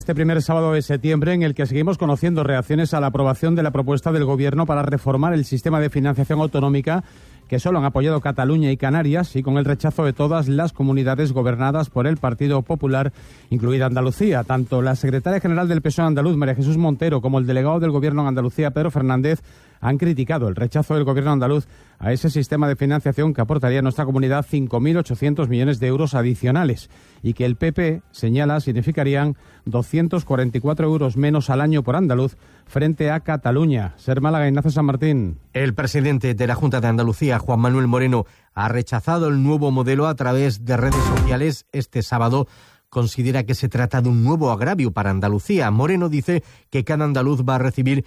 Este primer sábado de septiembre, en el que seguimos conociendo reacciones a la aprobación de la propuesta del Gobierno para reformar el sistema de financiación autonómica que solo han apoyado Cataluña y Canarias, y con el rechazo de todas las comunidades gobernadas por el Partido Popular, incluida Andalucía. Tanto la secretaria general del PSOE andaluz, María Jesús Montero, como el delegado del Gobierno en Andalucía, Pedro Fernández, han criticado el rechazo del Gobierno andaluz a ese sistema de financiación que aportaría a nuestra comunidad 5.800 millones de euros adicionales y que el PP señala significarían 244 euros menos al año por andaluz frente a Cataluña. Ser Málaga, Ignacio San Martín. El presidente de la Junta de Andalucía, Juan Manuel Moreno, ha rechazado el nuevo modelo a través de redes sociales este sábado. Considera que se trata de un nuevo agravio para Andalucía. Moreno dice que cada andaluz va a recibir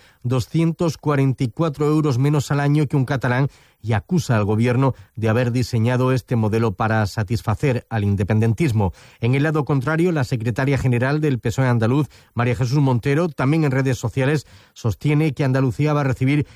244 euros menos al año que un catalán y acusa al Gobierno de haber diseñado este modelo para satisfacer al independentismo. En el lado contrario, la secretaria general del PSOE andaluz, María Jesús Montero, también en redes sociales, sostiene que Andalucía va a recibir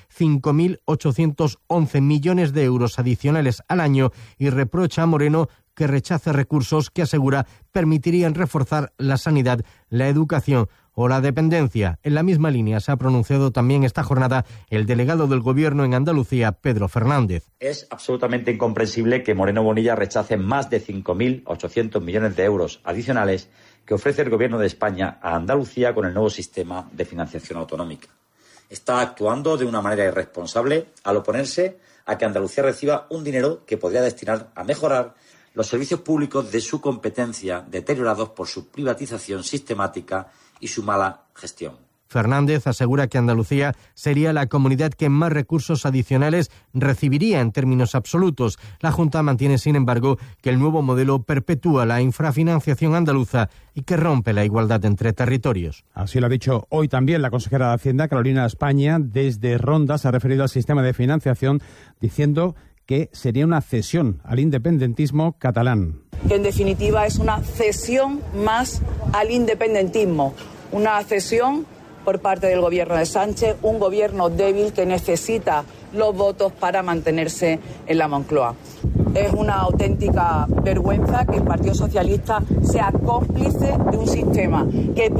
5.811 millones de euros adicionales al año y reprocha a Moreno que rechace recursos que asegura permitirían reforzar la sanidad, la educación o la dependencia. En la misma línea se ha pronunciado también esta jornada el delegado del Gobierno en Andalucía, Pedro Fernández. Es absolutamente incomprensible que Moreno Bonilla rechace más de 5.800 millones de euros adicionales que ofrece el Gobierno de España a Andalucía con el nuevo sistema de financiación autonómica. Está actuando de una manera irresponsable al oponerse a que Andalucía reciba un dinero que podría destinar a mejorar los servicios públicos de su competencia, deteriorados por su privatización sistemática y su mala gestión. Fernández asegura que Andalucía sería la comunidad que más recursos adicionales recibiría en términos absolutos. La Junta mantiene, sin embargo, que el nuevo modelo perpetúa la infrafinanciación andaluza y que rompe la igualdad entre territorios. Así lo ha dicho hoy también la consejera de Hacienda, Carolina España. Desde Ronda se ha referido al sistema de financiación diciendo que sería una cesión al independentismo catalán. Que en definitiva es una cesión más al independentismo, una cesión por parte del Gobierno de Sánchez, un gobierno débil que necesita los votos para mantenerse en la Moncloa. Es una auténtica vergüenza que el Partido Socialista sea cómplice de un sistema que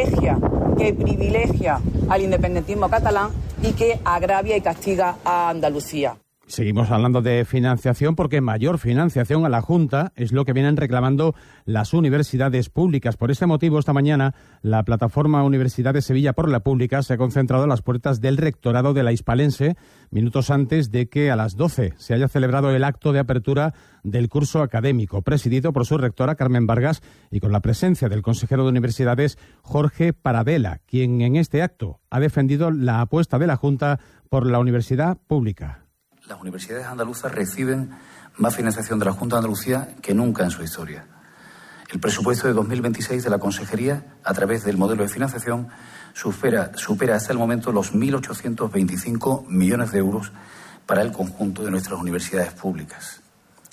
privilegia al independentismo catalán y que agravia y castiga a Andalucía. Seguimos hablando de financiación porque mayor financiación a la Junta es lo que vienen reclamando las universidades públicas. Por este motivo, esta mañana, la plataforma Universidad de Sevilla por la Pública se ha concentrado a las puertas del rectorado de la Hispalense, minutos antes de que a las 12 se haya celebrado el acto de apertura del curso académico, presidido por su rectora Carmen Vargas y con la presencia del consejero de Universidades Jorge Paradela, quien en este acto ha defendido la apuesta de la Junta por la universidad pública. Las universidades andaluzas reciben más financiación de la Junta de Andalucía que nunca en su historia. El presupuesto de 2026 de la Consejería, a través del modelo de financiación, supera hasta el momento los 1.825 millones de euros para el conjunto de nuestras universidades públicas.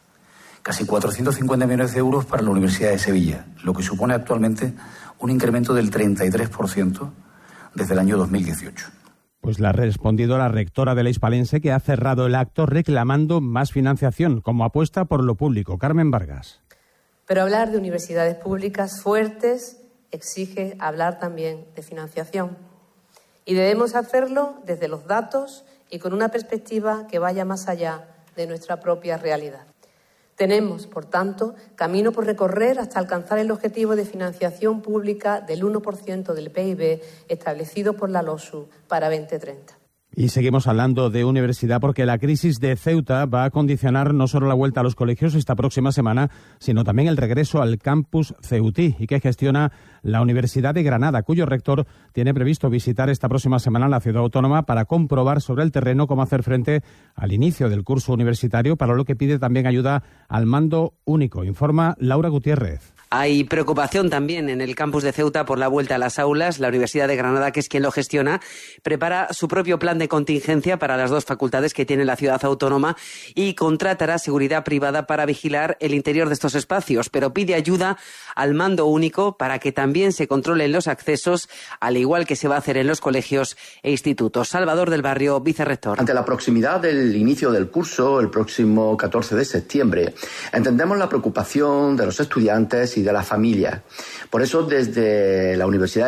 Casi 450 millones de euros para la Universidad de Sevilla, lo que supone actualmente un incremento del 33% desde el año 2018. Pues le ha respondido la rectora de la Hispalense, que ha cerrado el acto reclamando más financiación como apuesta por lo público. Carmen Vargas. Pero hablar de universidades públicas fuertes exige hablar también de financiación. Y debemos hacerlo desde los datos y con una perspectiva que vaya más allá de nuestra propia realidad. Tenemos, por tanto, camino por recorrer hasta alcanzar el objetivo de financiación pública del 1% del PIB establecido por la LOSU para 2030. Y seguimos hablando de universidad porque la crisis de Ceuta va a condicionar no solo la vuelta a los colegios esta próxima semana, sino también el regreso al campus ceutí y que gestiona la Universidad de Granada, cuyo rector tiene previsto visitar esta próxima semana la ciudad autónoma para comprobar sobre el terreno cómo hacer frente al inicio del curso universitario, para lo que pide también ayuda al mando único. Informa Laura Gutiérrez. Hay preocupación también en el campus de Ceuta por la vuelta a las aulas. La Universidad de Granada, que es quien lo gestiona, prepara su propio plan de contingencia para las dos facultades que tiene la ciudad autónoma y contratará seguridad privada para vigilar el interior de estos espacios, pero pide ayuda al mando único para que también también se controlen los accesos, al igual que se va a hacer en los colegios e institutos. Salvador del Barrio, vicerrector. Ante la proximidad del inicio del curso, el próximo 14 de septiembre, entendemos la preocupación de los estudiantes y de las familias. Por eso, desde la Universidad